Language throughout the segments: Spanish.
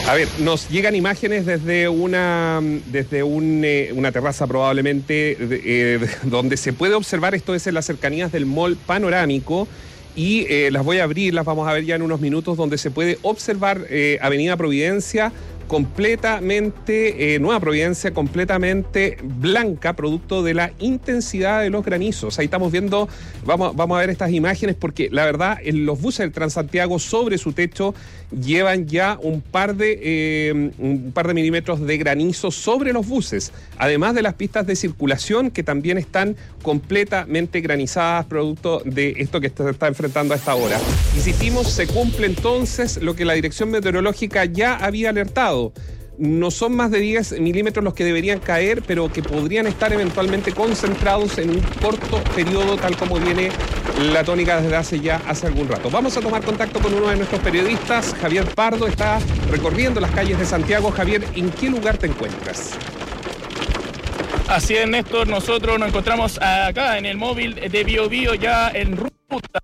A ver, nos llegan imágenes desde una terraza probablemente donde se puede observar, esto es en las cercanías del Mall Panorámico, y las voy a abrir, las vamos a ver ya en unos minutos, donde se puede observar Avenida Providencia completamente, Nueva Providencia completamente blanca, producto de la intensidad de los granizos. Ahí estamos viendo, vamos a ver estas imágenes, porque la verdad, los buses del Transantiago sobre su techo llevan ya un par de milímetros de granizo sobre los buses, además de las pistas de circulación que también están completamente granizadas, producto de esto que se está enfrentando a esta hora. Insistimos, se cumple entonces lo que la Dirección Meteorológica ya había alertado. No son más de 10 milímetros los que deberían caer, pero que podrían estar eventualmente concentrados en un corto periodo, tal como viene la tónica desde hace algún rato. Vamos a tomar contacto con uno de nuestros periodistas. Javier Pardo está recorriendo las calles de Santiago. Javier, ¿en qué lugar te encuentras? Así es, Néstor, nosotros nos encontramos acá en el móvil de Biobío, ya en ruta.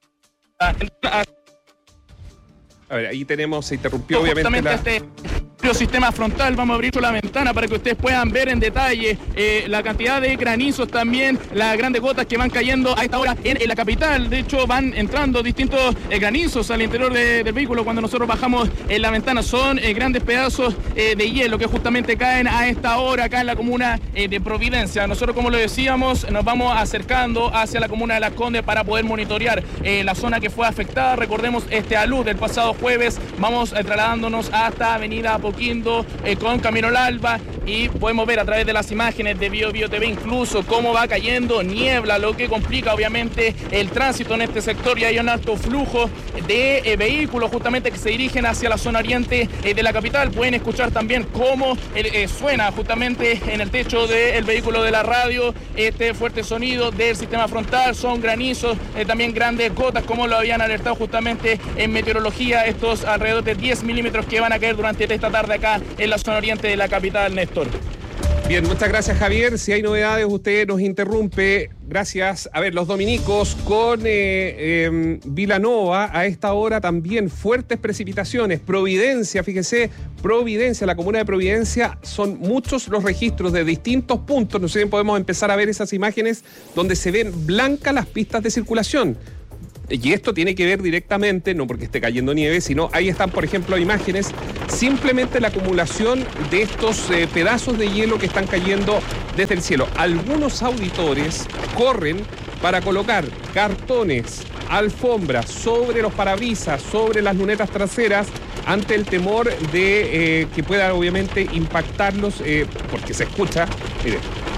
A ver, ahí tenemos, se interrumpió obviamente sistema frontal. Vamos a abrir la ventana para que ustedes puedan ver en detalle la cantidad de granizos, también las grandes gotas que van cayendo a esta hora en la capital. De hecho, van entrando distintos granizos al interior del vehículo. Cuando nosotros bajamos en la ventana, son grandes pedazos de hielo que justamente caen a esta hora acá en la comuna de Providencia. Nosotros, como lo decíamos, nos vamos acercando hacia la comuna de Las Condes para poder monitorear la zona que fue afectada. Recordemos este alud del pasado jueves. Vamos trasladándonos hasta Avenida Apoquindo con Camino al Alba, y podemos ver a través de las imágenes de Biobío TV incluso cómo va cayendo niebla, lo que complica obviamente el tránsito en este sector, y hay un alto flujo de vehículos justamente que se dirigen hacia la zona oriente de la capital. Pueden escuchar también cómo suena justamente en el techo del vehículo de la radio este fuerte sonido del sistema frontal. Son granizos, también grandes gotas, como lo habían alertado justamente en meteorología, estos alrededor de 10 milímetros que van a caer durante esta tarde acá en la zona oriente de la capital, Néstor. Bien, muchas gracias, Javier. Si hay novedades, usted nos interrumpe. Gracias. A ver, los dominicos con Vilanova, a esta hora también fuertes precipitaciones. Providencia, fíjese, Providencia, la comuna de Providencia, son muchos los registros de distintos puntos. No sé si podemos empezar a ver esas imágenes donde se ven blancas las pistas de circulación. Y esto tiene que ver directamente, no porque esté cayendo nieve, sino ahí están, por ejemplo, imágenes, simplemente la acumulación de estos pedazos de hielo que están cayendo desde el cielo. Algunos auditores corren para colocar cartones, alfombras sobre los parabrisas, sobre las lunetas traseras, ante el temor de que pueda obviamente impactarlos, porque se escucha, miren,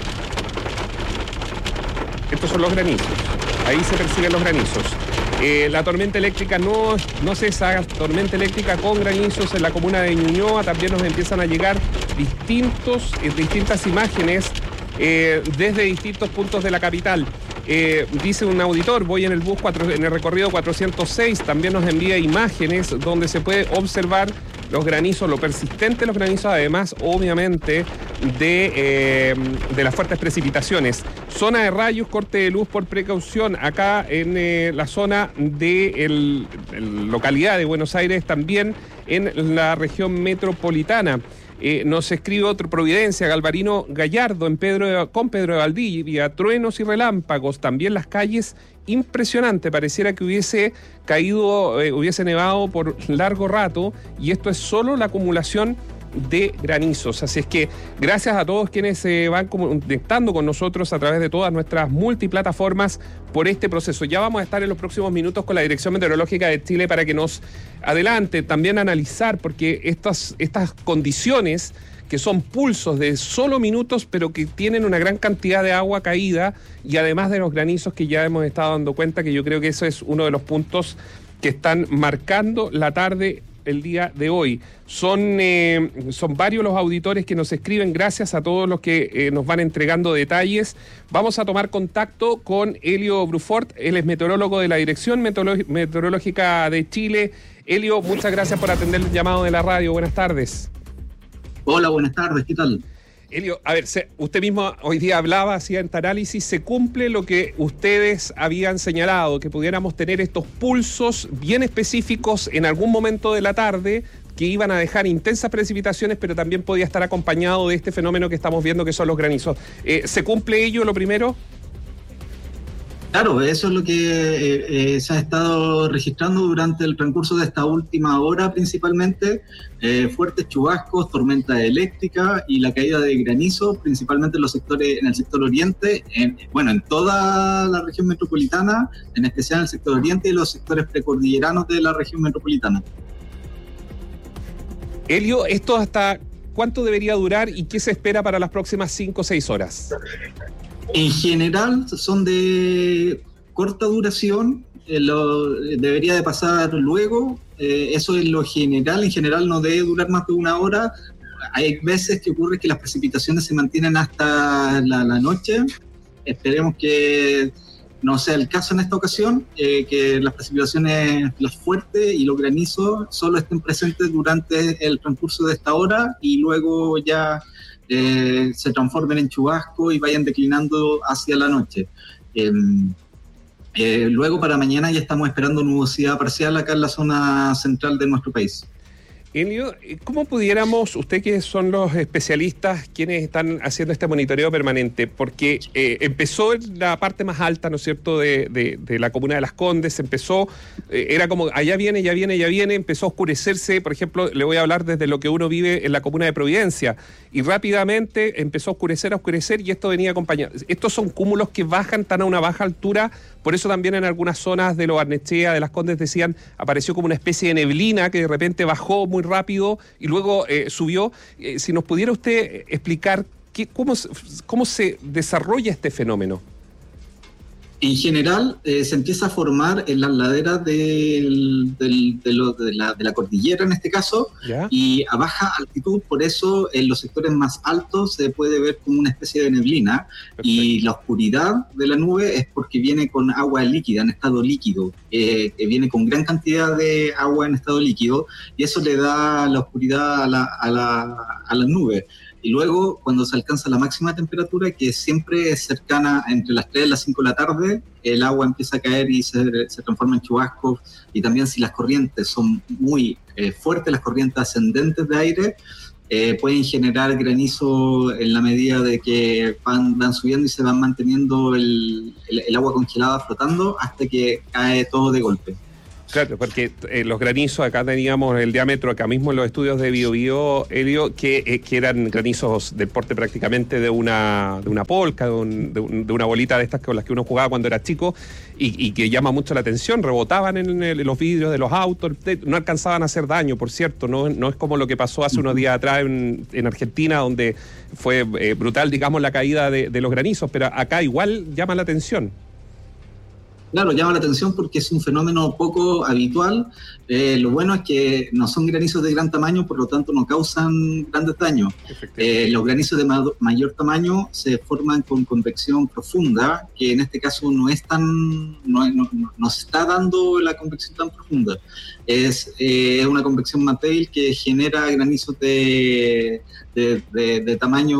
estos son los granizos, ahí se perciben los granizos. La tormenta eléctrica no cesa, tormenta eléctrica con granizos en la comuna de Ñuñoa. También nos empiezan a llegar distintas imágenes desde distintos puntos de la capital. Dice un auditor, voy en el bus en el recorrido 406, también nos envía imágenes donde se puede observar los granizos, lo persistente de los granizos, además, obviamente, de las fuertes precipitaciones. Zona de rayos, corte de luz por precaución, acá en la zona de localidad de Buenos Aires, también en la región metropolitana. Nos escribe otro, Providencia, Galvarino Gallardo, con Pedro de Valdivia, truenos y relámpagos, también las calles, impresionante, pareciera que hubiese nevado por largo rato, y esto es solo la acumulación de granizos. Así es que gracias a todos quienes se van conectando con nosotros a través de todas nuestras multiplataformas por este proceso. Ya vamos a estar en los próximos minutos con la Dirección Meteorológica de Chile para que nos adelante, también analizar, porque estas condiciones que son pulsos de solo minutos, pero que tienen una gran cantidad de agua caída, y además de los granizos que ya hemos estado dando cuenta, que yo creo que eso es uno de los puntos que están marcando la tarde el día de hoy. Son varios los auditores que nos escriben, gracias a todos los que nos van entregando detalles. Vamos a tomar contacto con Elio Brufort, él es meteorólogo de la Dirección Meteorológica de Chile. Elio, muchas gracias por atender el llamado de la radio. Buenas tardes. Hola, buenas tardes, ¿qué tal? Elio, a ver, usted mismo hoy día hablaba, hacía este análisis, ¿se cumple lo que ustedes habían señalado, que pudiéramos tener estos pulsos bien específicos en algún momento de la tarde, que iban a dejar intensas precipitaciones, pero también podía estar acompañado de este fenómeno que estamos viendo, que son los granizos. ¿Se cumple ello, lo primero? Claro, eso es lo que se ha estado registrando durante el transcurso de esta última hora principalmente, fuertes chubascos, tormentas eléctricas y la caída de granizo, principalmente en el sector oriente, en toda la región metropolitana, en especial en el sector oriente y los sectores precordilleranos de la región metropolitana. Elio, ¿esto hasta cuánto debería durar y qué se espera para las próximas 5 o 6 horas? En general son de corta duración, debería de pasar luego, eso es lo general, en general no debe durar más de 1 hora. Hay veces que ocurre que las precipitaciones se mantienen hasta la noche, esperemos que no sea el caso en esta ocasión, que las precipitaciones, las fuertes y los granizos solo estén presentes durante el transcurso de esta hora y luego ya se transformen en chubasco y vayan declinando hacia la noche. Luego para mañana ya estamos esperando nubosidad parcial acá en la zona central de nuestro país. Elio, ¿cómo pudiéramos, usted que son los especialistas quienes están haciendo este monitoreo permanente? Porque empezó en la parte más alta, ¿no es cierto?, de la comuna de Las Condes, era como, allá viene, empezó a oscurecerse. Por ejemplo, le voy a hablar desde lo que uno vive en la comuna de Providencia, y rápidamente empezó a oscurecer, y esto venía acompañado. Estos son cúmulos que bajan tan a una baja altura, por eso también en algunas zonas de Lo Barnechea, de Las Condes, decían, apareció como una especie de neblina que de repente bajó muy rápido y luego subió. Si nos pudiera usted explicar cómo se desarrolla este fenómeno. En general se empieza a formar en las laderas de la cordillera en este caso, ¿ya? Y a baja altitud, por eso en los sectores más altos se puede ver como una especie de neblina. Perfecto. Y la oscuridad de la nube es porque viene con agua líquida, en estado líquido, viene con gran cantidad de agua en estado líquido y eso le da la oscuridad a la nube. Y luego, cuando se alcanza la máxima temperatura, que siempre es cercana entre las 3 y las 5 de la tarde, el agua empieza a caer y se transforma en chubascos. Y también si las corrientes son muy fuertes, las corrientes ascendentes de aire, pueden generar granizo en la medida de que van subiendo y se van manteniendo el agua congelada flotando hasta que cae todo de golpe. Claro, porque los granizos, acá teníamos el diámetro, acá mismo en los estudios de Biobío, Elio, que eran granizos del porte prácticamente de una polca, de una bolita de estas con las que uno jugaba cuando era chico, y que llama mucho la atención, rebotaban en los vidrios de los autos, no alcanzaban a hacer daño, por cierto, no es como lo que pasó hace unos días atrás en Argentina, donde fue brutal, digamos, la caída de los granizos, pero acá igual llama la atención. Claro, llama la atención porque es un fenómeno poco habitual. Lo bueno es que no son granizos de gran tamaño, por lo tanto no causan grandes daños. Los granizos de mayor tamaño se forman con convección profunda, que en este caso no se está dando la convección tan profunda. Es una convección más débil que genera granizos de tamaño,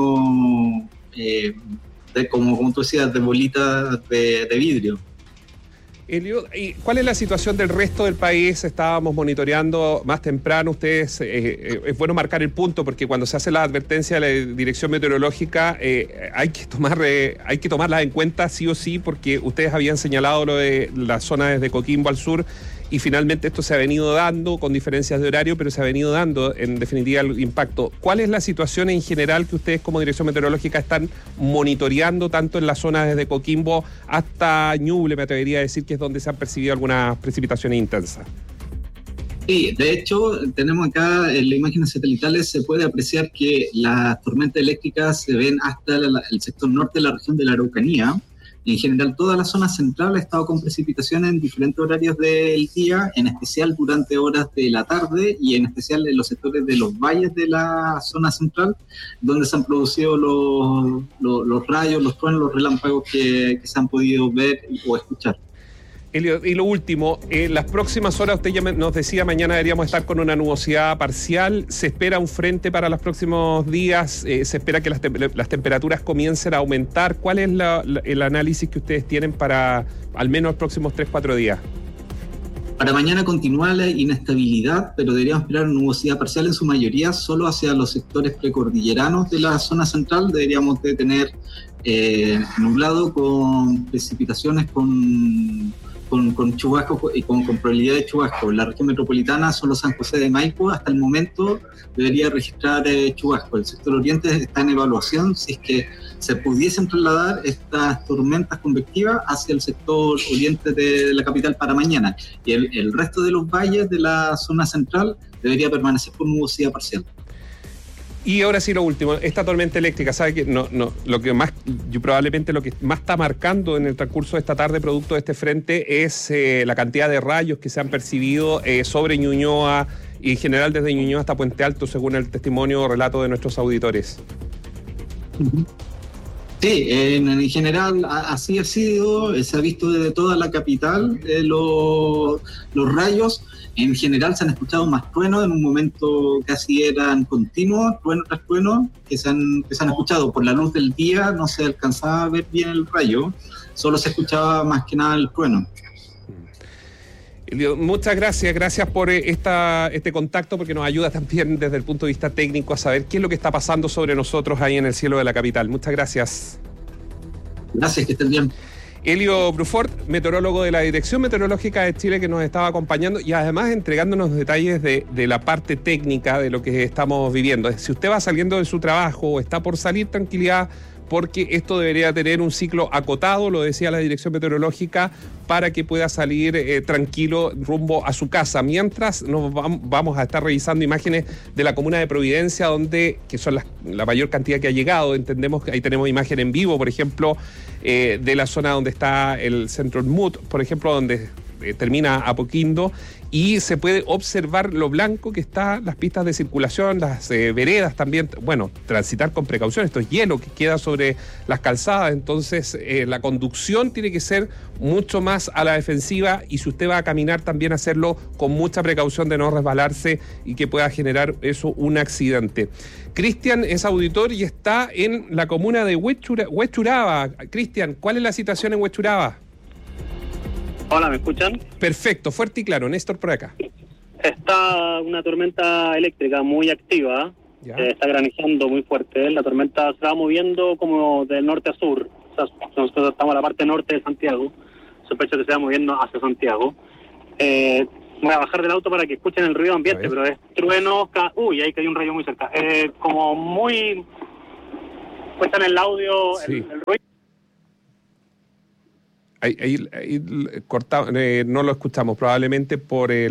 como tú decías, de bolitas de vidrio. Elio, ¿y cuál es la situación del resto del país? Estábamos monitoreando más temprano. Ustedes, es bueno marcar el punto porque cuando se hace la advertencia de la Dirección Meteorológica hay que tomarla en cuenta sí o sí, porque ustedes habían señalado lo de la zona desde Coquimbo al sur y finalmente esto se ha venido dando con diferencias de horario, pero se ha venido dando en definitiva el impacto. ¿Cuál es la situación en general que ustedes como Dirección Meteorológica están monitoreando tanto en la zona desde Coquimbo hasta Ñuble, me atrevería a decir que es donde se han percibido algunas precipitaciones intensas? Sí, de hecho, tenemos acá en las imágenes satelitales, se puede apreciar que las tormentas eléctricas se ven hasta el sector norte de la región de la Araucanía. En general, toda la zona central ha estado con precipitaciones en diferentes horarios del día, en especial durante horas de la tarde y en especial en los sectores de los valles de la zona central, donde se han producido los rayos, los truenos, los relámpagos que se han podido ver o escuchar. Elio, y lo último, las próximas horas, usted ya nos decía, mañana deberíamos estar con una nubosidad parcial. ¿Se espera un frente para los próximos días? ¿Se espera que las temperaturas comiencen a aumentar? ¿Cuál es el análisis que ustedes tienen para al menos los próximos 3-4 días? Para mañana continúa la inestabilidad, pero deberíamos esperar nubosidad parcial en su mayoría solo hacia los sectores precordilleranos de la zona central. Deberíamos de tener nublado con precipitaciones con chubascos y con probabilidad de chubascos. La región metropolitana, solo San José de Maipo, hasta el momento debería registrar chubascos. El sector oriente está en evaluación si es que se pudiesen trasladar estas tormentas convectivas hacia el sector oriente de la capital para mañana. Y el resto de los valles de la zona central debería permanecer con nubosidad parcial. Y ahora sí, lo último, esta tormenta eléctrica, ¿sabe que lo que más está marcando en el transcurso de esta tarde, producto de este frente, es la cantidad de rayos que se han percibido sobre Ñuñoa y en general desde Ñuñoa hasta Puente Alto, según el testimonio o relato de nuestros auditores? Sí, en general así ha sido, se ha visto desde toda la capital los rayos. En general se han escuchado más truenos, en un momento casi eran continuos, trueno tras trueno, que se han escuchado. Por la luz del día no se alcanzaba a ver bien el rayo, solo se escuchaba más que nada el trueno. Muchas gracias por este contacto, porque nos ayuda también desde el punto de vista técnico a saber qué es lo que está pasando sobre nosotros ahí en el cielo de la capital. Muchas gracias. Gracias, que estén bien. Elio Brufort, meteorólogo de la Dirección Meteorológica de Chile, que nos estaba acompañando y además entregándonos detalles de la parte técnica de lo que estamos viviendo. Si usted va saliendo de su trabajo o está por salir, tranquilidad, porque esto debería tener un ciclo acotado, lo decía la Dirección Meteorológica, para que pueda salir tranquilo rumbo a su casa. Mientras nos vamos a estar revisando imágenes de la comuna de Providencia, que son la mayor cantidad que ha llegado. Entendemos que ahí tenemos imagen en vivo, por ejemplo, de la zona donde está el centro MUT, por ejemplo, donde termina Apoquindo, y se puede observar lo blanco que está, las pistas de circulación, las veredas también. Bueno, transitar con precaución, esto es hielo que queda sobre las calzadas, entonces la conducción tiene que ser mucho más a la defensiva, y si usted va a caminar también hacerlo con mucha precaución de no resbalarse y que pueda generar eso un accidente. Cristian es auditor y está en la comuna de Huechuraba. Cristian, ¿cuál es la situación en Huechuraba? Hola, ¿me escuchan? Perfecto, fuerte y claro. Néstor por acá. Está una tormenta eléctrica muy activa, está granizando muy fuerte. La tormenta se va moviendo como del norte a sur. O sea, nosotros estamos en la parte norte de Santiago. Sospecho que se va moviendo hacia Santiago. Voy a bajar del auto para que escuchen el ruido ambiente, pero es trueno. Uy, ahí que hay un rayo muy cerca. Como muy... Cuesta en el audio el ruido. Ahí cortado, no lo escuchamos, probablemente puede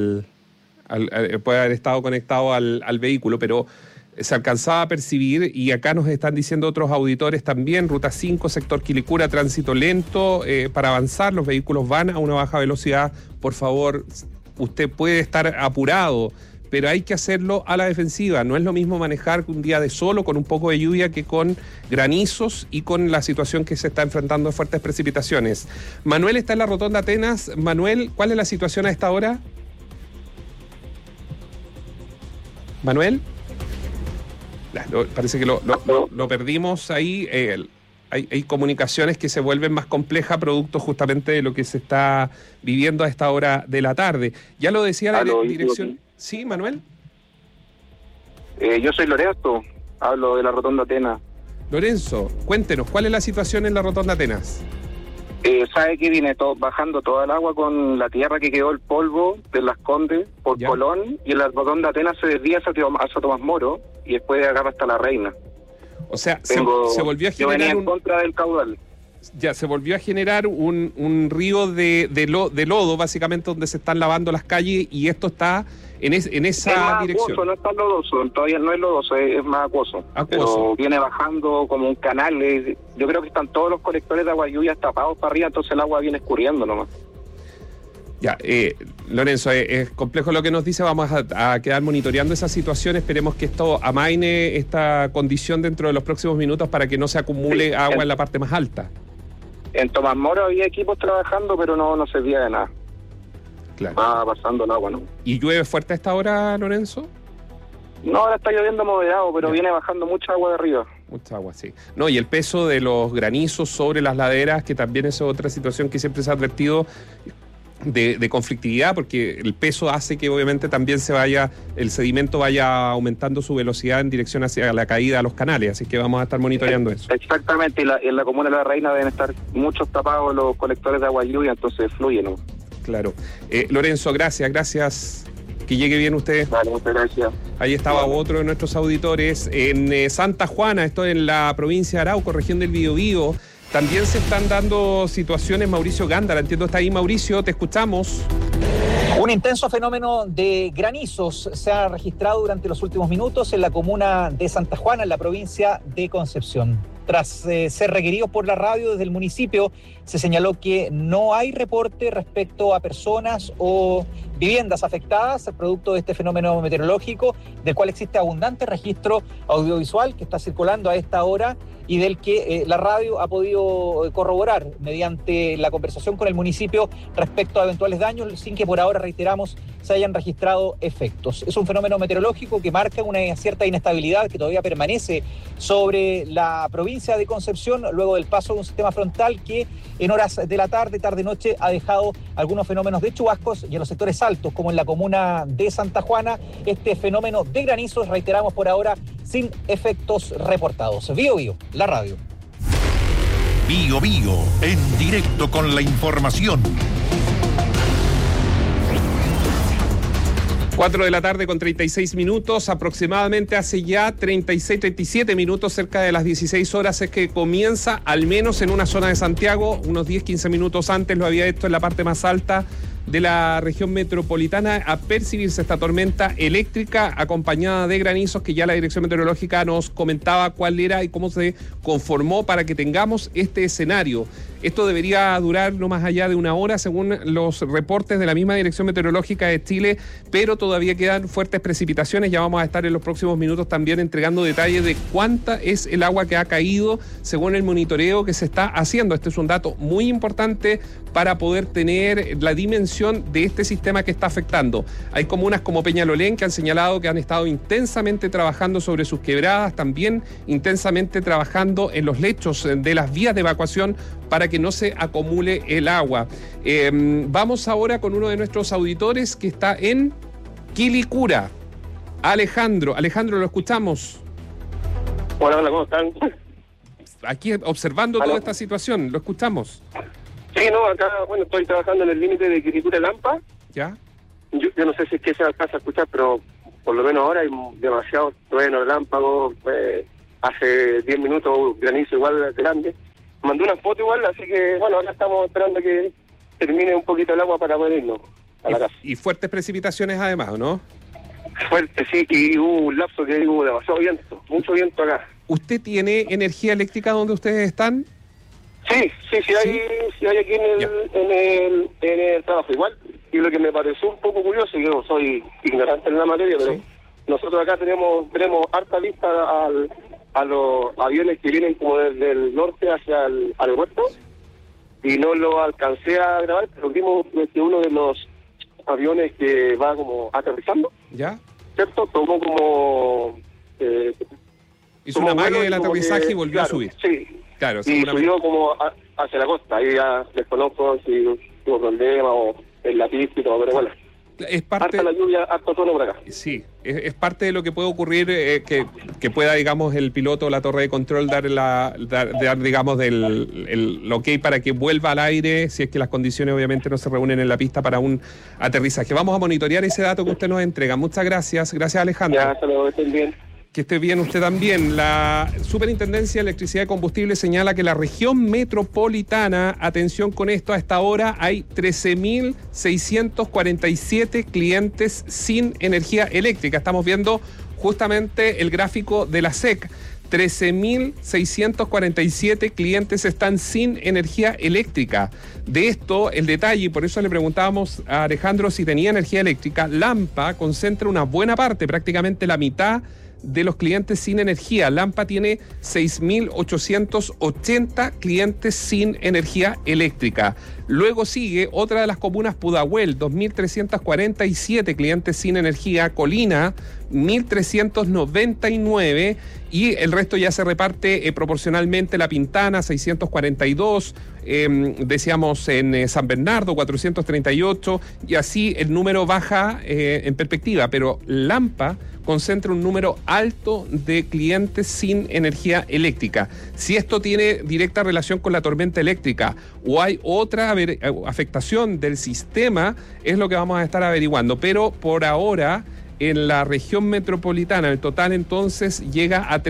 haber estado conectado al vehículo, pero se alcanzaba a percibir, y acá nos están diciendo otros auditores también, Ruta 5, sector Quilicura, tránsito lento para avanzar, los vehículos van a una baja velocidad. Por favor, usted puede estar apurado, pero hay que hacerlo a la defensiva. No es lo mismo manejar un día de sol con un poco de lluvia que con granizos y con la situación que se está enfrentando de fuertes precipitaciones. Manuel está en la Rotonda Atenas. Manuel, ¿cuál es la situación a esta hora? Manuel. Parece que lo perdimos ahí. Hay comunicaciones que se vuelven más complejas producto justamente de lo que se está viviendo a esta hora de la tarde. Ya lo decía la dirección... Sí, Manuel. Yo soy Lorenzo, hablo de la Rotonda Atenas. Lorenzo, cuéntenos, ¿cuál es la situación en la Rotonda Atenas? Sabe que viene bajando toda el agua con la tierra que quedó el polvo de Las Condes por Colón, y en la Rotonda Atenas se desvía hacia Tomás Moro y después de acá hasta La Reina. O sea, se volvió a generar... Yo venía en contra del caudal. Ya, se volvió a generar un río de lodo, básicamente, donde se están lavando las calles, y esto está en esa dirección. Acuoso, no es tan lodoso, todavía no es lodoso, es más acuoso. Pero viene bajando como un canal. Yo creo que están todos los colectores de agua lluvia tapados para arriba, entonces el agua viene escurriendo nomás. Ya, Lorenzo, es complejo lo que nos dice, vamos a quedar monitoreando esa situación, esperemos que esto amaine esta condición dentro de los próximos minutos para que no se acumule agua en la parte más alta. En Tomás Moro había equipos trabajando, pero no servía de nada. Claro. Va pasando el agua, ¿no? ¿Y llueve fuerte a esta hora, Lorenzo? No, ahora está lloviendo moderado, pero viene bajando mucha agua de arriba. Mucha agua, sí. No, y el peso de los granizos sobre las laderas, que también es otra situación que siempre se ha advertido. de conflictividad, porque el peso hace que obviamente también el sedimento vaya aumentando su velocidad en dirección hacia la caída a los canales, así que vamos a estar monitoreando eso. Exactamente, y en la comuna de La Reina deben estar muchos tapados los colectores de agua lluvia, entonces fluye, ¿no? Claro. Lorenzo, gracias. Que llegue bien usted. Vale, muchas gracias. Ahí estaba otro de nuestros auditores. En Santa Juana, esto en la provincia de Arauco, región del Biobío, también se están dando situaciones. Mauricio Gándara, entiendo, está ahí. Mauricio, te escuchamos. Un intenso fenómeno de granizos se ha registrado durante los últimos minutos en la comuna de Santa Juana, en la provincia de Concepción. Tras ser requeridos por la radio desde el municipio, se señaló que no hay reporte respecto a personas o viviendas afectadas producto de este fenómeno meteorológico, del cual existe abundante registro audiovisual que está circulando a esta hora y del que la radio ha podido corroborar mediante la conversación con el municipio respecto a eventuales daños, sin que por ahora, reiteramos, se hayan registrado efectos. Es un fenómeno meteorológico que marca una cierta inestabilidad que todavía permanece sobre la provincia de Concepción luego del paso de un sistema frontal que en horas de la tarde-noche ha dejado algunos fenómenos de chubascos y en los sectores altos, como en la comuna de Santa Juana, este fenómeno de granizos, reiteramos por ahora, sin efectos reportados. Biobío, la radio. Biobío, en directo con la información. 4 de la tarde con 36 minutos, aproximadamente hace ya 37 minutos, cerca de las 16 horas, es que comienza, al menos en una zona de Santiago, unos 10-15 minutos antes lo había hecho en la parte más alta de la región metropolitana, a percibirse esta tormenta eléctrica acompañada de granizos que ya la Dirección Meteorológica nos comentaba cuál era y cómo se conformó para que tengamos este escenario. Esto debería durar no más allá de una hora, según los reportes de la misma Dirección Meteorológica de Chile, pero todavía quedan fuertes precipitaciones. Ya vamos a estar en los próximos minutos también entregando detalles de cuánta es el agua que ha caído según el monitoreo que se está haciendo. Este es un dato muy importante para poder tener la dimensión de este sistema que está afectando. Hay comunas como Peñalolén que han señalado que han estado intensamente trabajando sobre sus quebradas, también intensamente trabajando en los lechos de las vías de evacuación para que no se acumule el agua. Vamos ahora con uno de nuestros auditores que está en Quilicura. Alejandro, lo escuchamos. Hola, ¿cómo están? Aquí observando toda esta situación, lo escuchamos. Sí, no, acá, estoy trabajando en el límite de Quilicura-Lampa. ¿Ya? Yo no sé si es que se alcanza a escuchar, pero por lo menos ahora hay demasiado trueno, relámpago. Hace 10 minutos granizo igual grande. Mandé una foto igual, así que, ahora estamos esperando que termine un poquito el agua para poder irnos a la casa. Y fuertes precipitaciones además, ¿no? Fuerte, sí, y hubo un lapso que hubo demasiado viento, mucho viento acá. ¿Usted tiene energía eléctrica donde ustedes están? Sí, hay aquí en el trabajo igual. Y lo que me pareció un poco curioso, yo soy ignorante en la materia, pero nosotros acá tenemos harta vista a los aviones que vienen como desde el norte hacia el aeropuerto, y no lo alcancé a grabar, pero vimos que uno de los aviones que va como aterrizando, ¿ya? ¿Cierto? Tomó como... hizo una magia del aterrizaje y volvió a subir. Sí, claro, y subió como hacia la costa. Ahí ya desconozco si tuvo problemas o en la pista y todo, pero bueno. Es parte harta la lluvia, harto tono por acá. Sí, es parte de lo que puede ocurrir, que pueda, digamos, el piloto o la torre de control dar digamos, el ok para que vuelva al aire, si es que las condiciones obviamente no se reúnen en la pista para un aterrizaje. Vamos a monitorear ese dato que usted nos entrega. Muchas gracias. Gracias, Alejandro. Ya, hasta luego, estén bien. Que esté bien usted también. La Superintendencia de Electricidad y Combustible señala que la región metropolitana, atención con esto, a esta hora hay 13.647 clientes sin energía eléctrica. Estamos viendo justamente el gráfico de la SEC. 13.647 clientes están sin energía eléctrica. De esto, el detalle, y por eso le preguntábamos a Alejandro si tenía energía eléctrica, Lampa concentra una buena parte, prácticamente la mitad de los clientes sin energía. Lampa tiene 6.880 clientes sin energía eléctrica. Luego sigue otra de las comunas, Pudahuel, 2.347 clientes sin energía. Colina, 1.399, y el resto ya se reparte proporcionalmente. La Pintana, 642, decíamos en San Bernardo, 438, y así el número baja en perspectiva, pero Lampa concentra un número alto de clientes sin energía eléctrica. Si esto tiene directa relación con la tormenta eléctrica o hay otra afectación del sistema, es lo que vamos a estar averiguando, pero por ahora en la región metropolitana el total entonces llega a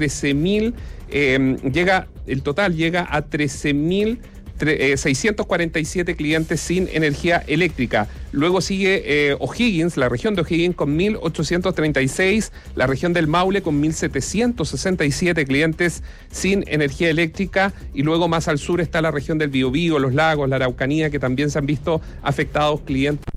13.647 clientes sin energía eléctrica. Luego sigue O'Higgins, la región de O'Higgins con 1.836, la región del Maule con 1.767 clientes sin energía eléctrica, y luego más al sur está la región del Biobío, los lagos, la Araucanía, que también se han visto afectados clientes